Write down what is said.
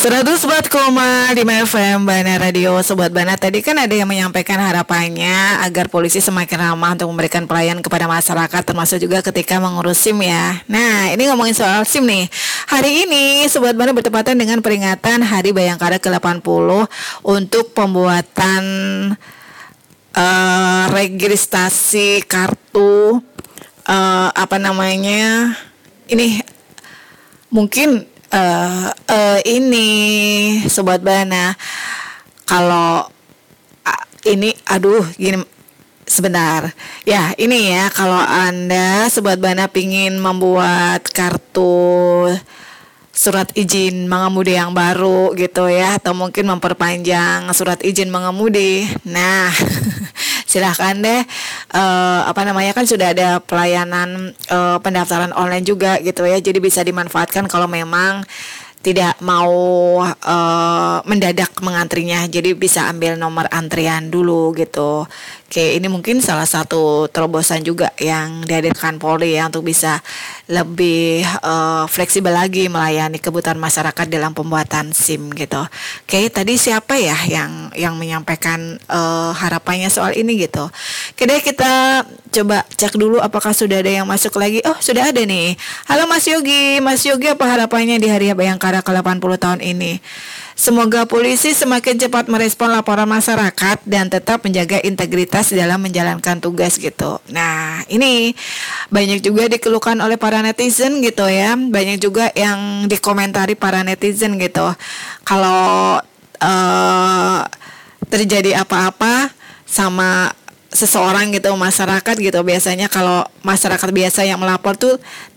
104,5 FM Bana Radio. Sobat Bana, tadi kan ada yang menyampaikan harapannya agar polisi semakin ramah untuk memberikan pelayanan kepada masyarakat, termasuk juga ketika mengurus SIM ya. Nah, ini ngomongin soal SIM nih. Hari ini Sobat Bana bertepatan dengan peringatan Hari Bayangkara ke-80 untuk pembuatan registrasi kartu ini mungkin ini Sobat Bana, kalau ini gini sebentar ya, ini ya, kalau Anda Sobat Bana pingin membuat kartu surat izin mengemudi yang baru gitu ya, atau mungkin memperpanjang surat izin mengemudi, nah silahkan deh, kan sudah ada pelayanan pendaftaran online juga gitu ya, jadi bisa dimanfaatkan kalau memang tidak mau mendadak mengantrinya, jadi bisa ambil nomor antrian dulu gitu. Oke, ini mungkin salah satu terobosan juga yang dihadirkan Polri ya, untuk bisa lebih fleksibel lagi melayani kebutuhan masyarakat dalam pembuatan SIM gitu. Oke, tadi siapa ya yang menyampaikan harapannya soal ini gitu. Oke deh, kita coba cek dulu apakah sudah ada yang masuk lagi. Oh, sudah ada nih. Halo Mas Yogi. Mas Yogi, apa harapannya di Hari Bayangkara ke-80 tahun ini? Semoga polisi semakin cepat merespon laporan masyarakat dan tetap menjaga integritas dalam menjalankan tugas gitu. Nah, ini banyak juga dikeluhkan oleh para netizen gitu ya. Banyak juga yang dikomentari para netizen gitu. Kalau terjadi apa-apa sama seseorang gitu, masyarakat gitu, biasanya kalau masyarakat biasa yang melapor tuh